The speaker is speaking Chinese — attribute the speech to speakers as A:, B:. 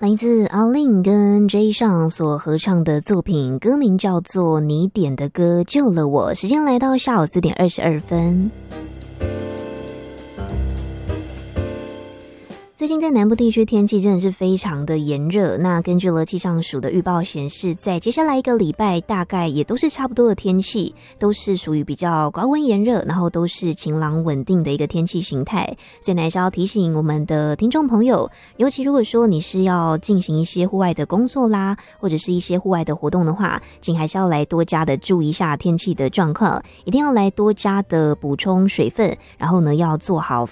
A: 来自阿令跟 J 上所合唱的作品，歌名叫做《你点的歌救了我》。时间来到下午4点22分。最近在南部地区天气真的是非常的炎热，那根据了气象署的预报显示，在接下来一个礼拜大概也都是差不多的天气，都是属于比较高温炎热，然后都是晴朗稳定的一个天气形态。所以呢，还是要提醒我们的听众朋友，尤其如果说你是要进行一些户外的工作啦，或者是一些户外的活动的话，请还是要来多加的注意一下天气的状况，一定要来多加的补充水分，然后呢要做好